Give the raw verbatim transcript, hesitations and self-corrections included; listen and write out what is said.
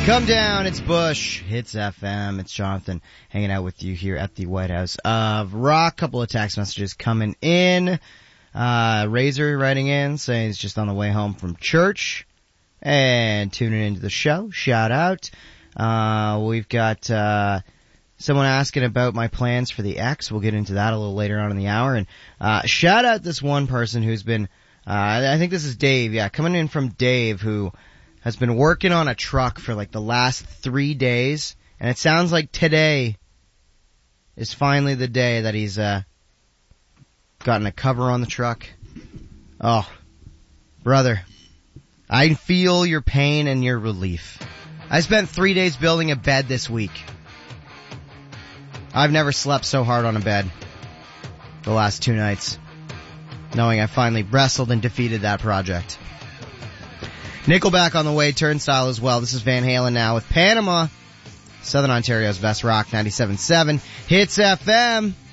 Come down, it's Bush, Hits F M, it's Jonathan hanging out with you here at the White House of Rock. Couple of text messages coming in. Uh, Razor writing in saying he's just on the way home from church and tuning into the show. Shout out. Uh, we've got, uh, someone asking about my plans for the X. We'll get into that a little later on in the hour. And, uh, shout out this one person who's been, uh, I think this is Dave, yeah, coming in from Dave, who has been working on a truck for like the last three days, and it sounds like today is finally the day that he's uh gotten a cover on the truck. Oh, brother, I feel your pain and your relief. I spent three days building a bed this week. I've never slept so hard on a bed the last two nights, knowing I finally wrestled and defeated that project. Nickelback on the way, Turnstile as well. This is Van Halen now with Panama, Southern Ontario's best rock, ninety-seven point seven Hits F M.